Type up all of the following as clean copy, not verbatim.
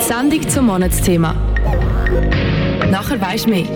Sendung zum Monatsthema. Nachher weisst du mehr.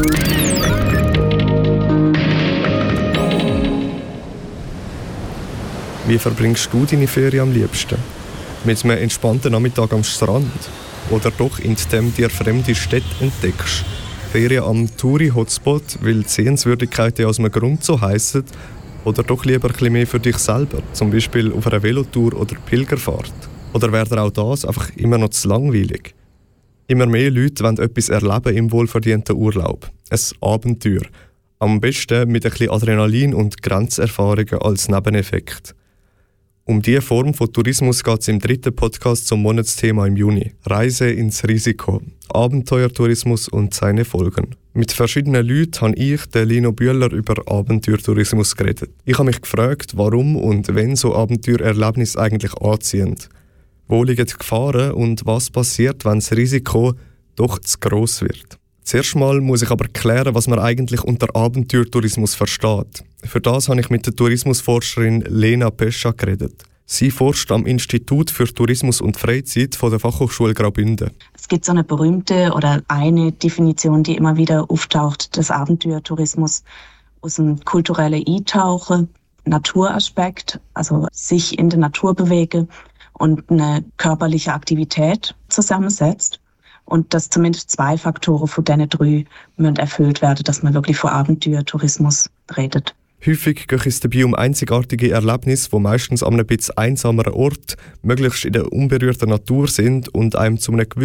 Wie verbringst du deine Ferien am liebsten? Mit einem entspannten Nachmittag am Strand? Oder doch, indem dir fremde Städte entdeckst? Ferien am Touri-Hotspot, weil die Sehenswürdigkeiten aus einem Grund so heissen? Oder doch lieber ein bisschen mehr für dich selber, zum Beispiel auf einer Velotour oder Pilgerfahrt? Oder wäre dir auch das einfach immer noch zu langweilig? Immer mehr Leute wollen etwas erleben im wohlverdienten Urlaub. Ein Abenteuer. Am besten mit ein bisschen Adrenalin und Grenzerfahrungen als Nebeneffekt. Um diese Form von Tourismus geht es im 3. Podcast zum Monatsthema im Juni. Reise ins Risiko. Abenteuertourismus und seine Folgen. Mit verschiedenen Leuten habe ich, der Lino Bühler, über Abenteuertourismus geredet. Ich habe mich gefragt, warum und wenn so Abenteuererlebnisse eigentlich anziehen. Wo liegen die Gefahren und was passiert, wenn das Risiko doch zu gross wird? Zuerst mal muss ich aber klären, was man eigentlich unter Abenteuertourismus versteht. Für das habe ich mit der Tourismusforscherin Lena Pescha geredet. Sie forscht am Institut für Tourismus und Freizeit von der Fachhochschule Graubünden. Es gibt so eine berühmte oder eine Definition, die immer wieder auftaucht, des Abenteuertourismus aus dem kulturellen Eintauchen, Naturaspekt, also sich in der Natur bewegen und eine körperliche Aktivität zusammensetzt. Und dass zumindest 2 Faktoren von diesen 3 müssen erfüllt werden, dass man wirklich von Abenteuertourismus redet. Häufig geht es dabei um einzigartige Erlebnisse, die meistens an einem bisschen einsameren Ort, möglichst in der unberührten Natur sind und einem zu einem